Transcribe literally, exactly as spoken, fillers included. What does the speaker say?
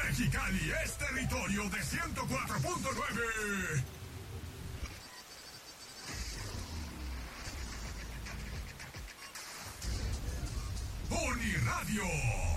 Mexicali es territorio de ciento cuatro punto nueve. Uniradio.